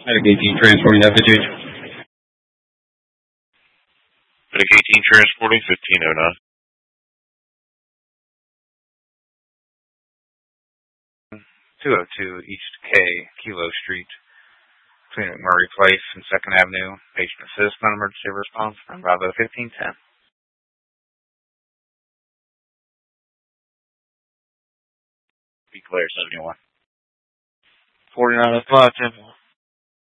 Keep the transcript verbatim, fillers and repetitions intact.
Medic eighteen transporting F H H. Medic eighteen transporting fifteen oh nine. two oh two East K, Kilo Street, between McMurray Place and second Avenue. Patient assist, non-emergency response, from Bravo fifteen ten. Be clear, seventy-one. forty-nine oh five, ten.